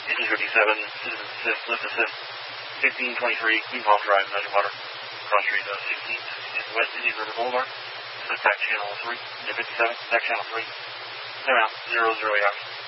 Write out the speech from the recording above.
Engine 57, citizen assist, lift assist, 1523, Queen Palm Drive, Edgewater, cross street 16, West Indian River Boulevard, back channel 3, 57, back channel 3, timeout, 00 yards.